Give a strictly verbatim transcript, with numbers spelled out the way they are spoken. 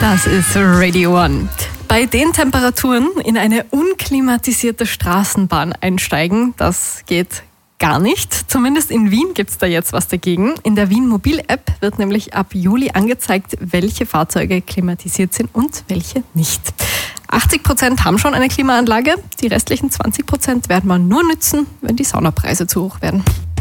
Das ist Radio One. Bei den Temperaturen in eine unklimatisierte Straßenbahn einsteigen, das geht gar nicht. Zumindest in Wien gibt es da jetzt was dagegen. In der Wien Mobil-App wird nämlich ab Juli angezeigt, welche Fahrzeuge klimatisiert sind und welche nicht. achtzig Prozent haben schon eine Klimaanlage, die restlichen zwanzig Prozent werden wir nur nützen, wenn die Saunapreise zu hoch werden.